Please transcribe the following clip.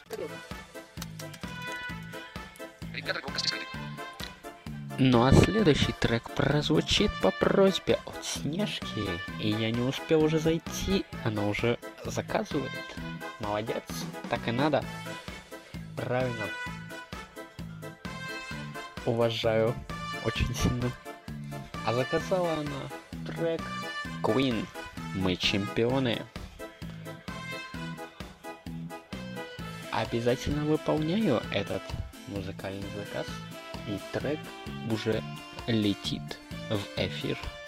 Ну а следующий трек прозвучит по просьбе от Снежки. И я не успел уже зайти, она уже заказывает. Молодец, так и надо. Правильно. Уважаю очень сильно. А заказала она трек Queen «Мы чемпионы». Обязательно выполняю этот музыкальный заказ. И трек уже летит в эфир.